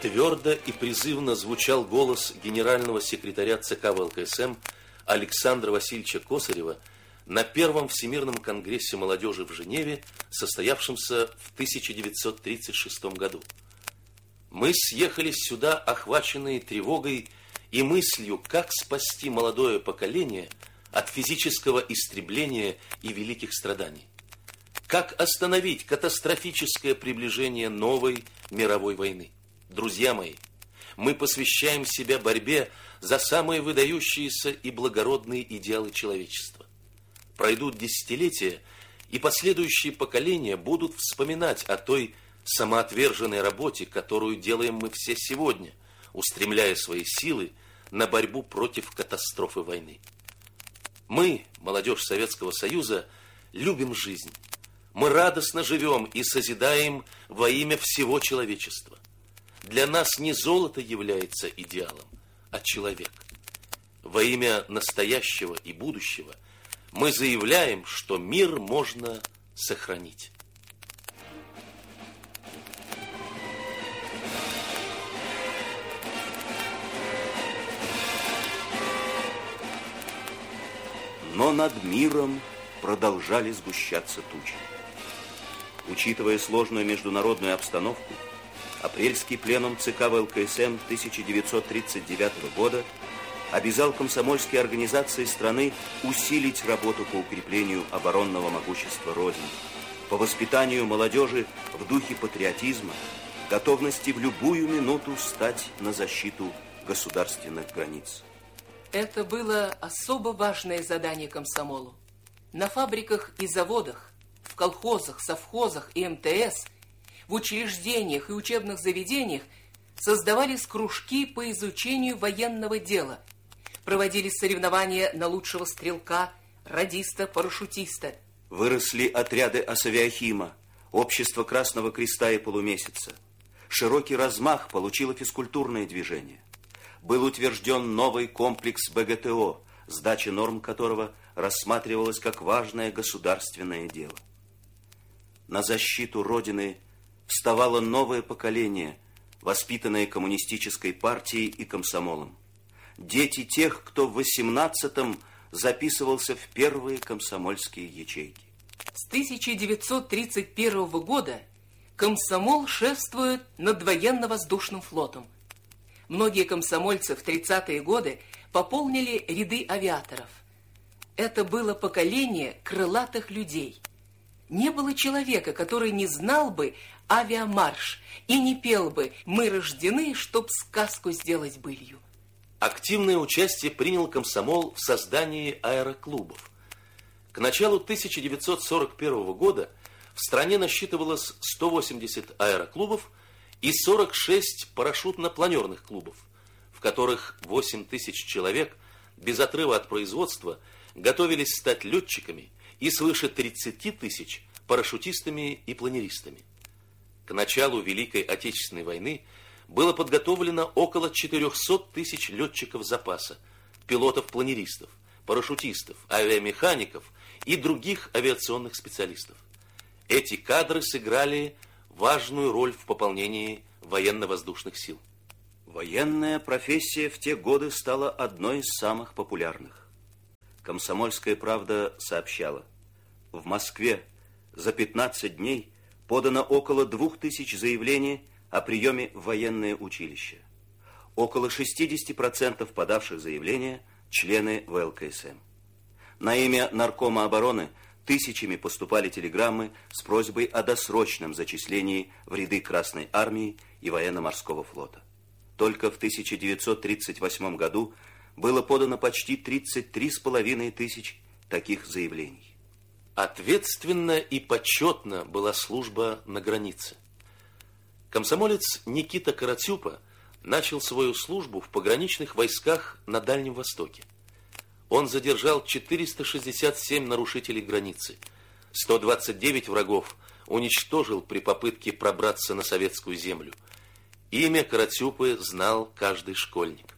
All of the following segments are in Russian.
Твердо и призывно звучал голос генерального секретаря ЦК ВЛКСМ Александра Васильевича Косарева на Первом Всемирном конгрессе молодежи в Женеве, состоявшемся в 1936 году. Мы съехались сюда, охваченные тревогой и мыслью, как спасти молодое поколение от физического истребления и великих страданий. Как остановить катастрофическое приближение новой мировой войны. Друзья мои, мы посвящаем себя борьбе за самые выдающиеся и благородные идеалы человечества. Пройдут десятилетия, и последующие поколения будут вспоминать о той самоотверженной работе, которую делаем мы все сегодня, устремляя свои силы на борьбу против катастрофы войны. Мы, молодежь Советского Союза, любим жизнь. Мы радостно живем и созидаем во имя всего человечества. Для нас не золото является идеалом, а человек. Во имя настоящего и будущего мы заявляем, что мир можно сохранить. Но над миром продолжали сгущаться тучи. Учитывая сложную международную обстановку, апрельский пленум ЦК ВЛКСМ 1939 года обязал комсомольские организации страны усилить работу по укреплению оборонного могущества Родины, по воспитанию молодежи в духе патриотизма, готовности в любую минуту встать на защиту государственных границ. Это было особо важное задание комсомолу. На фабриках и заводах, в колхозах, совхозах и МТС, в учреждениях и учебных заведениях создавались кружки по изучению военного дела, проводились соревнования на лучшего стрелка, радиста, парашютиста. Выросли отряды Осавиахима, Общество Красного Креста и Полумесяца. Широкий размах получило физкультурное движение. Был утвержден новый комплекс БГТО, сдача норм которого рассматривалась как важное государственное дело. На защиту Родины вставало новое поколение, воспитанное коммунистической партией и комсомолом. Дети тех, кто в 18-м записывался в первые комсомольские ячейки. С 1931 года комсомол шефствует над военно-воздушным флотом. Многие комсомольцы в 30-е годы пополнили ряды авиаторов. Это было поколение крылатых людей. Не было человека, который не знал бы авиамарш и не пел бы «Мы рождены, чтоб сказку сделать былью». Активное участие принял комсомол в создании аэроклубов. К началу 1941 года в стране насчитывалось 180 аэроклубов и 46 парашютно-планерных клубов, в которых 8 тысяч человек без отрыва от производства готовились стать летчиками и свыше 30 тысяч парашютистами и планеристами. К началу Великой Отечественной войны было подготовлено около 400 тысяч летчиков запаса, пилотов-планеристов, парашютистов, авиамехаников и других авиационных специалистов. Эти кадры сыграли важную роль в пополнении военно-воздушных сил. Военная профессия в те годы стала одной из самых популярных. «Комсомольская правда» сообщала: в Москве за 15 дней подано около 2000 заявлений о приеме в военное училище. Около 60% подавших заявления – члены ВЛКСМ. На имя Наркома обороны тысячами поступали телеграммы с просьбой о досрочном зачислении в ряды Красной армии и военно-морского флота. Только в 1938 году было подано почти 33,5 тысяч таких заявлений. Ответственно и почетно была служба на границе. Комсомолец Никита Каратюпа начал свою службу в пограничных войсках на Дальнем Востоке. Он задержал 467 нарушителей границы, 129 врагов уничтожил при попытке пробраться на советскую землю. Имя Каратюпы знал каждый школьник.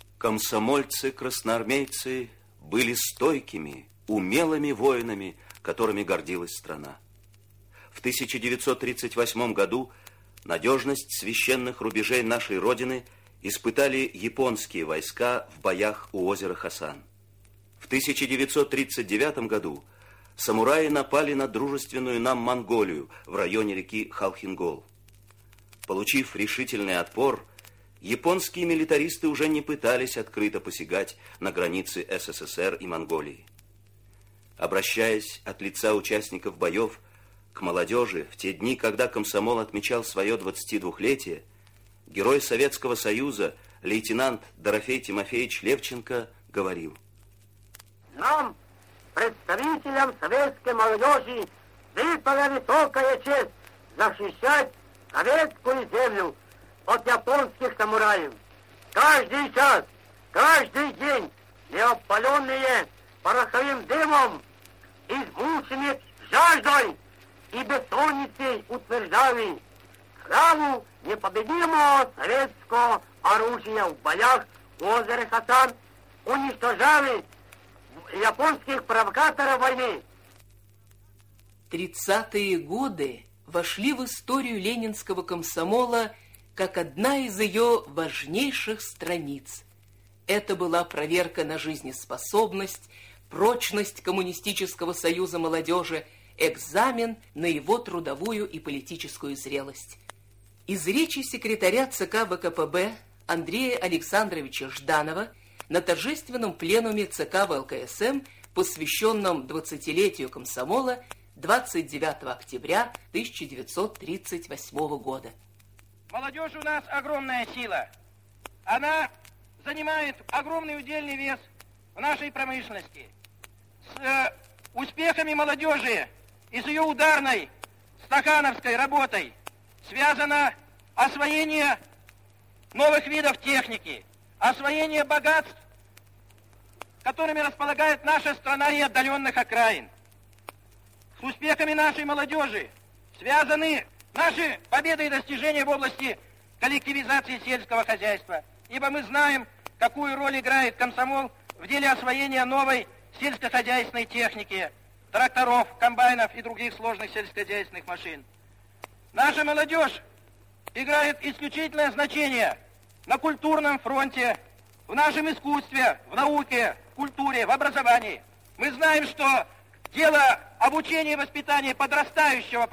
Комсомольцы-красноармейцы были стойкими, умелыми воинами, которыми гордилась страна. В 1938 году Надежность священных рубежей нашей Родины испытали японские войска в боях у озера Хасан. В 1939 году самураи напали на дружественную нам Монголию в районе реки Халхингол. Получив решительный отпор, японские милитаристы уже не пытались открыто посягать на границы СССР и Монголии. Обращаясь от лица участников боев к молодежи в те дни, когда комсомол отмечал свое 22-летие, герой Советского Союза, лейтенант Дорофей Тимофеевич Левченко, говорил: нам, представителям советской молодежи, выпала высокая честь защищать советскую землю от японских самураев. Каждый час, каждый день неопаленные пороховым дымом, измучены жаждой и бессонницей утверждали славу непобедимого советского оружия в боях у озера Хасан, уничтожали японских провокаторов войны. 30-е годы вошли в историю ленинского комсомола как одна из ее важнейших страниц. Это была проверка на жизнеспособность, прочность Коммунистического союза молодежи, экзамен на его трудовую и политическую зрелость. Из речи секретаря ЦК ВКПБ Андрея Александровича Жданова на торжественном пленуме ЦК ВЛКСМ, посвященном 20-летию комсомола, 29 октября 1938 года. Молодежь у нас огромная сила. Она занимает огромный удельный вес в нашей промышленности. С успехами молодежи и с ее ударной стахановской работой связано освоение новых видов техники, освоение богатств, которыми располагает наша страна и отдаленных окраин. С успехами нашей молодежи связаны наши победы и достижения в области коллективизации сельского хозяйства, ибо мы знаем, какую роль играет комсомол в деле освоения новой сельскохозяйственной техники, тракторов, комбайнов и других сложных сельскохозяйственных машин. Наша молодежь играет исключительное значение на культурном фронте, в нашем искусстве, в науке, в культуре, в образовании. Мы знаем, что дело обучения и воспитания подрастающего